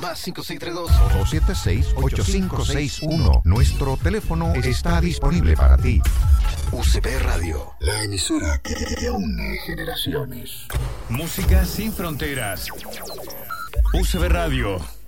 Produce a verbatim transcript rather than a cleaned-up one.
Más cinco seis tres dos dos siete seis, ocho cinco seis uno. Nuestro teléfono está disponible para ti. U C P Radio, la emisora que, que une generaciones. Música sin fronteras. U C B Radio.